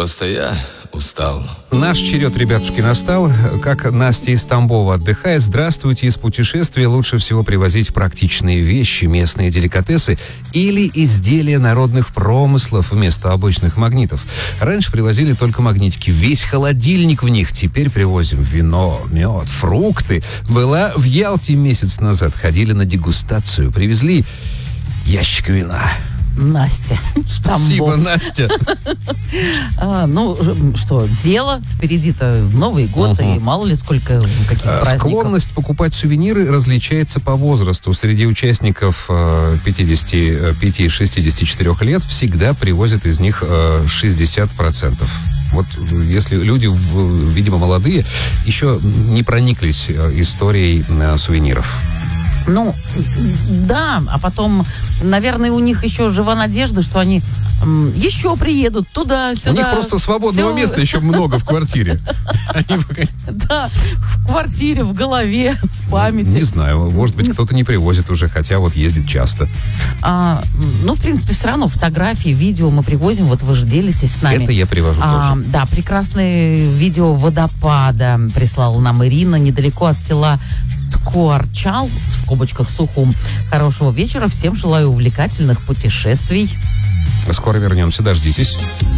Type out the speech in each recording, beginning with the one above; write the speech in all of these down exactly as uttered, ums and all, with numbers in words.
Просто я устал. Наш черед, ребятушки, настал. Как Настя из Тамбова отдыхает. Здравствуйте. Из путешествия лучше всего привозить практичные вещи, местные деликатесы или изделия народных промыслов вместо обычных магнитов. Раньше привозили только магнитики. Весь холодильник в них. Теперь привозим вино, мед, фрукты. Была в Ялте месяц назад. Ходили на дегустацию. Привезли ящик вина. Настя. Спасибо, Тамбов. Настя. А, ну, что, дело. Впереди-то Новый год, Угу. и мало ли сколько каких праздников. Склонность покупать сувениры различается по возрасту. Среди участников пятидесяти пяти - шестидесяти четырёх лет всегда привозят из них шестьдесят процентов. Вот если люди, видимо, молодые, еще не прониклись историей сувениров. Ну, да, а потом, наверное, у них еще жива надежда, что они м, еще приедут туда-сюда. У них просто свободного Все... места еще много в квартире. Да, в квартире, в голове, в памяти. Не знаю, может быть, кто-то не привозит уже, хотя вот ездит часто. А, ну, в принципе, все равно фотографии, видео мы привозим, вот вы же делитесь с нами. Это я привожу а, тоже. Да, прекрасное видео водопада прислала нам Ирина, недалеко от села Ткуарчал, в скобочках Сухум. Хорошего вечера, всем желаю увлекательных путешествий. Скоро вернемся, дождитесь.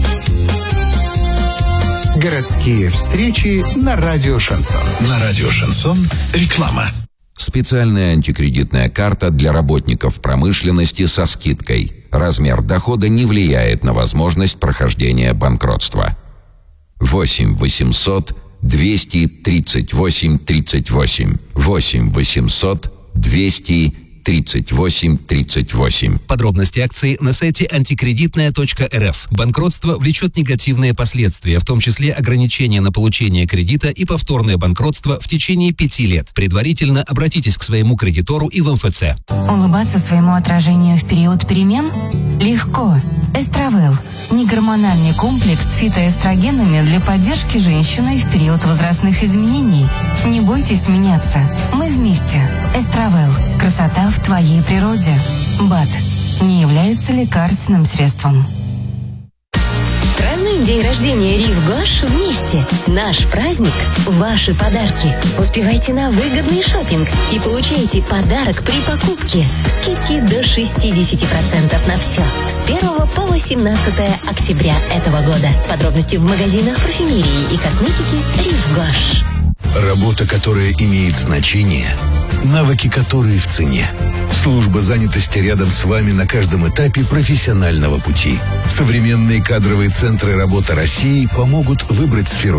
Городские встречи на радио «Шансон». На радио «Шансон» реклама. Специальная антикредитная карта для работников промышленности со скидкой. Размер дохода не влияет на возможность прохождения банкротства. восемь восемьсот двести тридцать восемь тридцать восемь. восемь восемьсот двести тридцать восемь тридцать восемь. Подробности акции на сайте антикредитная точка эр эф. Банкротство влечет негативные последствия, в том числе ограничения на получение кредита и повторное банкротство в течение пяти лет. Предварительно обратитесь к своему кредитору и в эм эф цэ. Улыбаться своему отражению в период перемен? Легко. Эстравел. Негормональный комплекс с фитоэстрогенами для поддержки женщины в период возрастных изменений. Не бойтесь меняться. Мы вместе. Эстравел. Красота в твоей природе. БАД. Не является лекарственным средством. Празднуем день рождения Рив Гош вместе. Наш праздник – ваши подарки. Успевайте на выгодный шопинг и получайте подарок при покупке. Скидки до шестьдесят процентов на все. С первого по восемнадцатое октября этого года. Подробности в магазинах парфюмерии и косметики Рив Гош. Работа, которая имеет значение, навыки, которые в цене. Служба занятости рядом с вами на каждом этапе профессионального пути. Современные кадровые центры работы России помогут выбрать сферу